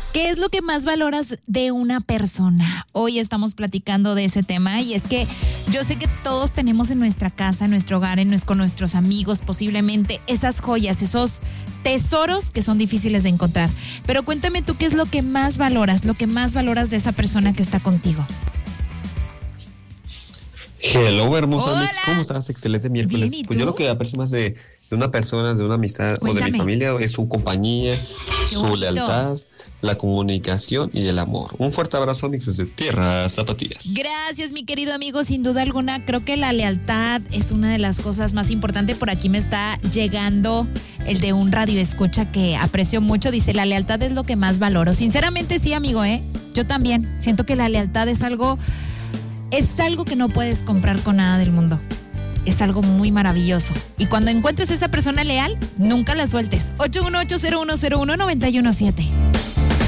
¿Qué es lo que más valoras de una persona? Hoy estamos platicando de ese tema y es que yo sé que todos tenemos en nuestra casa, en nuestro hogar, con nuestros amigos, posiblemente esas joyas, esos tesoros que son difíciles de encontrar. Pero cuéntame tú, ¿qué es lo que más valoras de esa persona que está contigo? Hello, hermoso Hola. Alex, ¿cómo estás? Excelente miércoles. Bien, ¿y Pues yo tú? lo que aprecio más de una persona, de una amistad o de Cuéntame. mi familia es su compañía, Qué su bonito. lealtad, la comunicación y el amor. Un fuerte abrazo, Alex, desde Tierra Zapatillas. Gracias, mi querido amigo. Sin duda alguna, creo que la lealtad es una de las cosas más importantes. Por aquí me está llegando el de un radio escucha que aprecio mucho. Dice, la lealtad es lo que más valoro. Sinceramente sí, amigo, yo también. Siento que la lealtad es algo que no puedes comprar con nada del mundo. Es algo muy maravilloso. Y cuando encuentres a esa persona leal, nunca la sueltes. 818-0101-917.